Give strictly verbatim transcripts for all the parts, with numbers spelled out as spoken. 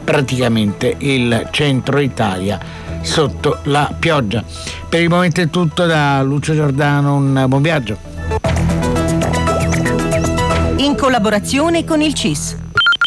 praticamente il centro Italia sotto la pioggia. Per il momento è tutto da Lucio Giordano, un buon viaggio. In collaborazione con il C I S.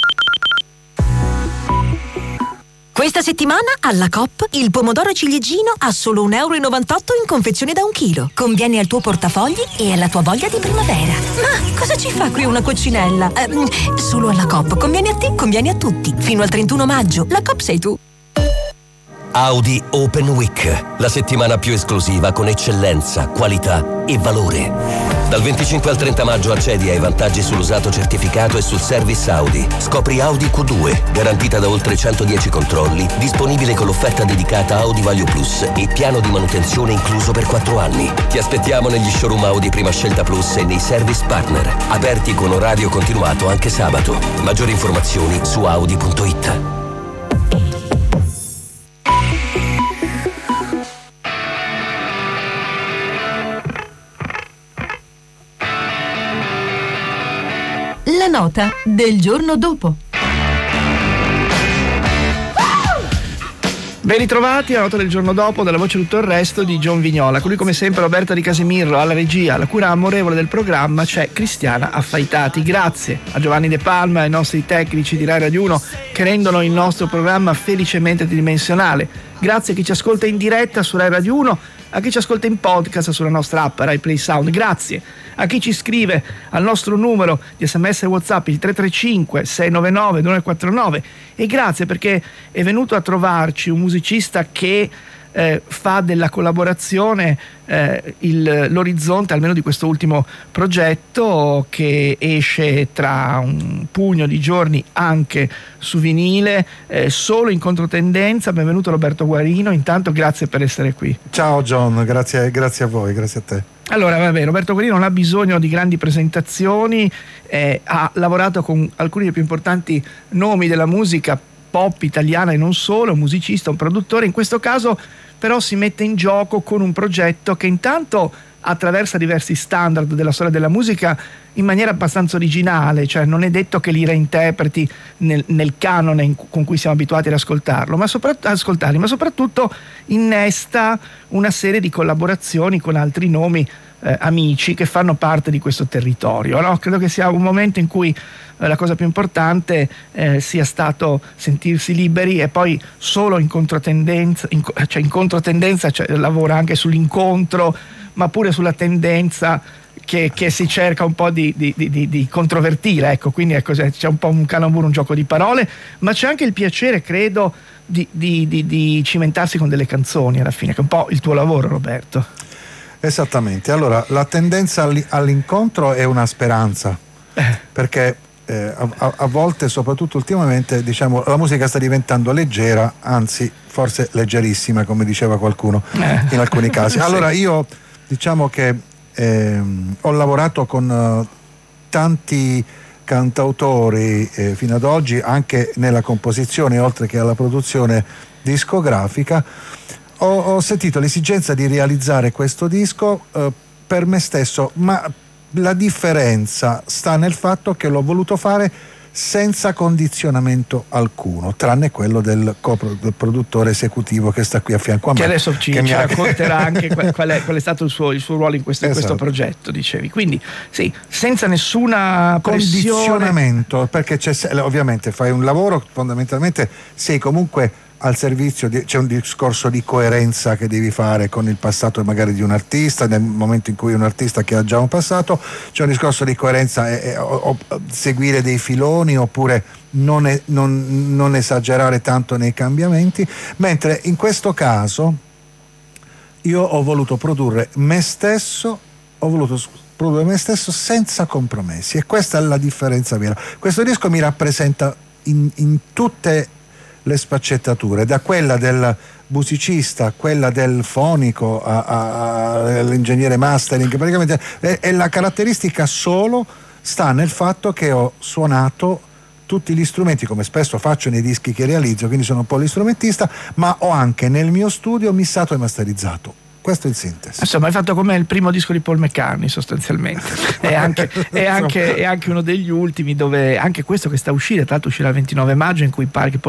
Questa settimana alla Coop il pomodoro ciliegino a solo un euro e novantotto in confezione da un chilo. Conviene al tuo portafogli e alla tua voglia di primavera. Ma cosa ci fa qui una coccinella? Eh, solo alla Coop. Conviene a te, conviene a tutti. Fino al trentuno maggio. La Coop sei tu. Audi Open Week, la settimana più esclusiva con eccellenza, qualità e valore. Dal venticinque al trenta maggio accedi ai vantaggi sull'usato certificato e sul service Audi. Scopri Audi Q due, garantita da oltre centodieci controlli, disponibile con l'offerta dedicata Audi Value Plus e piano di manutenzione incluso per quattro anni. Ti aspettiamo negli showroom Audi Prima Scelta Plus e nei service partner, aperti con orario continuato anche sabato. Maggiori informazioni su audi punto it. La nota del giorno dopo. Ben ritrovati, la nota del giorno dopo della voce tutto il resto di John Vignola. Con lui come sempre Roberta Di Casemirro alla regia, alla cura amorevole del programma c'è Cristiana Affaitati. Grazie a Giovanni De Palma e ai nostri tecnici di Rai Radio uno che rendono il nostro programma felicemente tridimensionale. Grazie a chi ci ascolta in diretta su Rai Radio uno, a chi ci ascolta in podcast sulla nostra app Rai Play Sound. Grazie a chi ci scrive al nostro numero di sms e WhatsApp il tre tre cinque sei nove nove due nove quattro nove, e grazie perché è venuto a trovarci un musicista che eh, fa della collaborazione eh, il, l'orizzonte almeno di questo ultimo progetto che esce tra un pugno di giorni anche su vinile, eh, solo in controtendenza. Benvenuto Roberto Guarino, intanto grazie per essere qui. Ciao John, grazie, grazie a voi, grazie a te. Allora, vabbè, Roberto Guarino non ha bisogno di grandi presentazioni, eh, ha lavorato con alcuni dei più importanti nomi della musica pop italiana e non solo, è un musicista, un produttore. In questo caso però si mette in gioco con un progetto che intanto attraversa diversi standard della storia della musica in maniera abbastanza originale, cioè non è detto che li reinterpreti nel, nel canone in, con cui siamo abituati ad ascoltarlo, ma soprattutto, ascoltarli, ma soprattutto innesta una serie di collaborazioni con altri nomi eh, amici che fanno parte di questo territorio, no? Credo che sia un momento in cui eh, la cosa più importante eh, sia stato sentirsi liberi, e poi solo in controtendenza, in, cioè in controtendenza cioè, lavora anche sull'incontro, ma pure sulla tendenza che, che si cerca un po' di, di, di, di controvertire, ecco, quindi ecco, c'è un po' un calamburo, un gioco di parole, ma c'è anche il piacere, credo, di, di, di, di cimentarsi con delle canzoni alla fine, che è un po' il tuo lavoro, Roberto. Esattamente, allora la tendenza all'incontro è una speranza, eh. perché eh, a, a volte, soprattutto ultimamente, diciamo, la musica sta diventando leggera, anzi forse leggerissima, come diceva qualcuno eh. in alcuni casi. Allora io diciamo che ehm, ho lavorato con uh, tanti cantautori eh, fino ad oggi, anche nella composizione oltre che alla produzione discografica. Ho, ho sentito l'esigenza di realizzare questo disco eh, per me stesso, ma la differenza sta nel fatto che l'ho voluto fare senza condizionamento alcuno, tranne quello del, copro, del produttore esecutivo che sta qui a fianco a me. Che adesso ci, che ci ha... racconterà anche qual, qual, è, qual è stato il suo, il suo ruolo in questo, esatto. in questo progetto, dicevi. Quindi sì, senza nessuna condizionamento, perché c'è, ovviamente fai un lavoro, fondamentalmente sei comunque al servizio di, c'è un discorso di coerenza che devi fare con il passato magari di un artista, nel momento in cui un artista che ha già un passato, c'è un discorso di coerenza e, e, o, o, seguire dei filoni oppure non, è, non, non esagerare tanto nei cambiamenti, mentre in questo caso io ho voluto produrre me stesso, ho voluto produrre me stesso senza compromessi, e questa è la differenza vera. Questo disco mi rappresenta in, in tutte le sfaccettature, da quella del musicista a quella del fonico a, a, all'ingegnere mastering, praticamente e, e la caratteristica solo sta nel fatto che ho suonato tutti gli strumenti, come spesso faccio nei dischi che realizzo, quindi sono un po' l'istrumentista, ma ho anche nel mio studio missato e masterizzato. Questo è il sintesi. Insomma, hai fatto come il primo disco di Paul McCartney sostanzialmente. è, anche, è, anche, è anche uno degli ultimi, dove anche questo che sta a uscire, tra l'altro uscirà il ventinove maggio, in cui pare che Paul